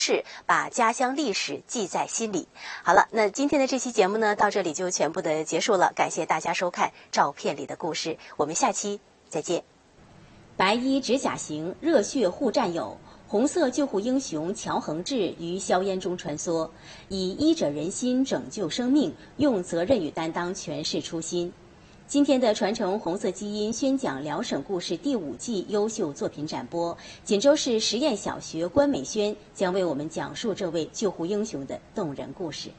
是把家乡历史记在心里。好了，那今天的这期节目呢，到这里就全部的结束了。感谢大家收看《照片里的故事》，我们下期再见。白衣执甲行，热血护战友。红色救护英雄乔恒志于硝烟中穿梭，以医者仁心拯救生命，用责任与担当诠释初心。今天的传承红色基因宣讲辽沈故事第5季优秀作品展播，锦州市实验小学关美萱将为我们讲述这位救护英雄的动人故事。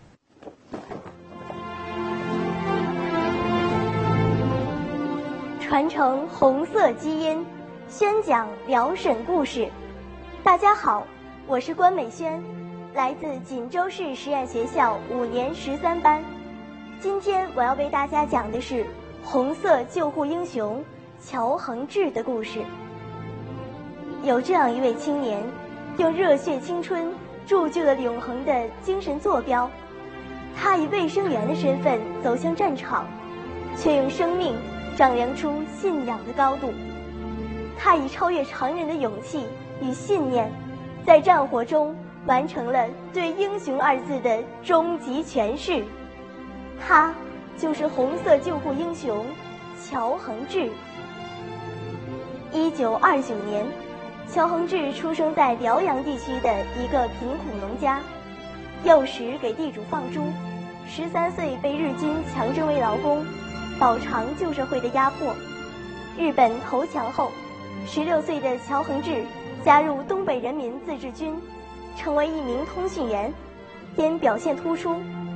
传承红色基因，宣讲辽沈故事。大家好，我是关美萱，来自锦州市实验学校5年13班。今天我要为大家讲的是红色救护英雄乔恒志的故事。有这样一位青年，用热血青春铸就了永恒的精神坐标。他以卫生员的身份走向战场，却用生命丈量出信仰的高度。他以超越常人的勇气与信念，在战火中完成了对英雄2字的终极诠释。他就是红色救护英雄乔恒志。1929年，乔恒志出生在辽阳地区的一个贫苦农家，幼时给地主放猪，13岁被日军强征为劳工，饱尝旧社会的压迫。日本投降后，16岁的乔恒志加入东北人民自治军，成为一名通讯员。因表现突出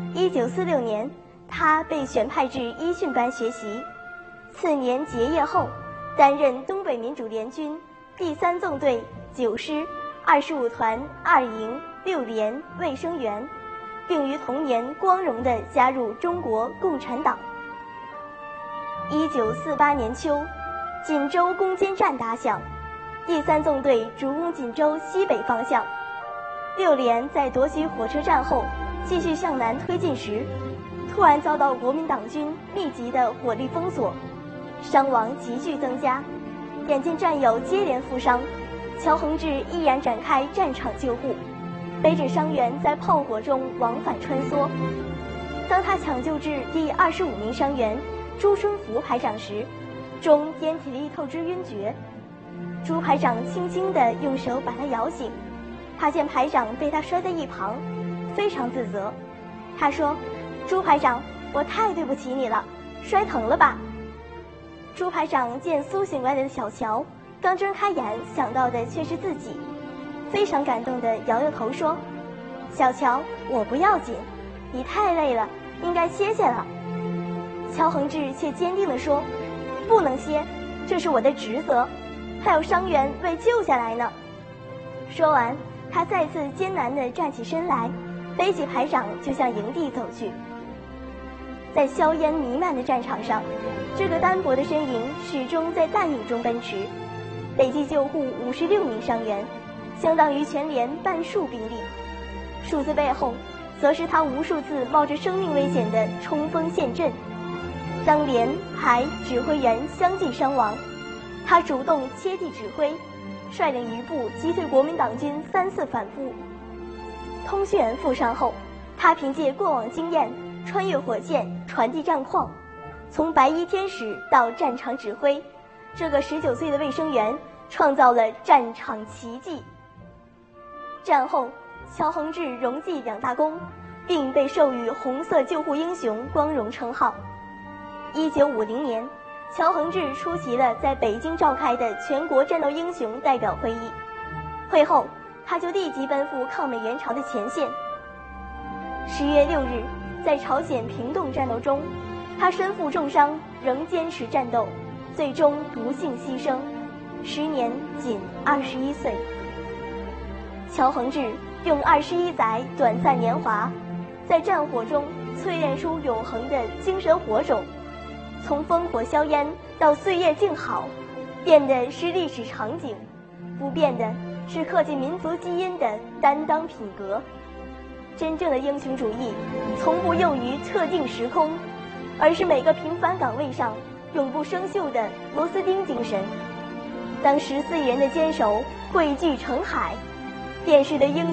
，1946年他被选派至一训班学习。次年结业后，担任东北民主联军第3纵队9师25团2营6连卫生员，并于同年光荣地加入中国共产党。1948年秋，锦州攻坚战打响，第3纵队主攻锦州西北方向。6连在夺取火车站后，继续向南推进时，突然遭到国民党军密集的火力封锁，伤亡急剧增加。眼见战友接连负伤，乔恒志毅然展开战场救护，背着伤员在炮火中往返穿梭。当他抢救至第25名伤员朱春福排长时，中烟体力透支晕厥。朱排长轻轻地用手把他摇醒，他见排长被他摔在一旁，非常自责。他说：“朱排长，我太对不起你了，摔疼了吧？”朱排长见苏醒来的小乔，刚睁开眼想到的却是自己，非常感动地摇摇头说：“小乔，我不要紧，你太累了，应该歇歇了。”乔恒志却坚定地说：“不能歇，这是我的职责，还有伤员未救下来呢。”说完，他再次艰难地站起身来，背起排长就向营地走去。在硝烟弥漫的战场上，这个单薄的身影始终在弹雨中奔驰，累计救护56名伤员，相当于全连半数兵力。数字背后，则是他无数次冒着生命危险的冲锋陷阵。当连、排、指挥员相继伤亡，他主动切地指挥，率领余部击退国民党军3次反扑。通讯员负伤后，他凭借过往经验，穿越火线，传递战况，从白衣天使到战场指挥，这个19岁的卫生员创造了战场奇迹。战后，乔恒志荣记2大功，并被授予红色救护英雄光荣称号。1950年，乔恒志出席了在北京召开的全国战斗英雄代表会议，会后他就立即奔赴抗美援朝的前线。10月6日，在朝鲜平洞战斗中，他身负重伤，仍坚持战斗，最终不幸牺牲，时年仅21岁。乔恒志用21载短暂年华，在战火中淬炼出永恒的精神火种，从烽火硝烟到岁月静好，变的是历史场景，不变的是刻进民族基因的担当品格。真正的英雄主义从不囿于特定时空，而是每个平凡岗位上永不生锈的螺丝钉精神。当14亿人的坚守汇聚成海，电视的英